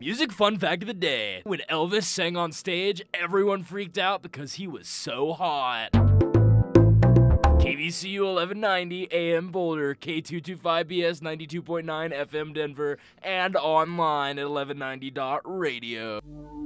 Music fun fact of the day. When Elvis sang on stage, everyone freaked out because he was so hot. KVCU 1190 AM Boulder, K225BS 92.9 FM Denver, and online at 1190.radio.